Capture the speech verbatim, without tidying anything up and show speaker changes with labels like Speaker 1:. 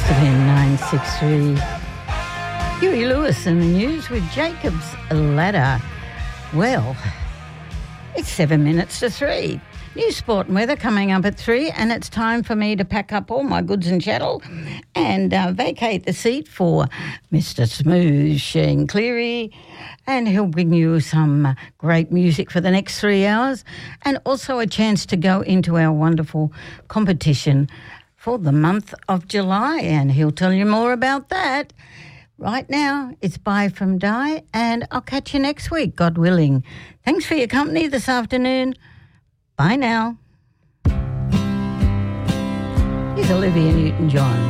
Speaker 1: Chesterton nine six three. Huey Lewis in the news with Jacob's Ladder. Well, it's seven minutes to three. News, sport and weather coming up at three, and it's time for me to pack up all my goods and chattel and uh, vacate the seat for Mister Smooth Shane Cleary, and he'll bring you some uh, great music for the next three hours and also a chance to go into our wonderful competition for the month of July, and he'll tell you more about that. Right now, it's bye from Di, and I'll catch you next week, God willing. Thanks for your company this afternoon. Bye now. Here's Olivia Newton-John.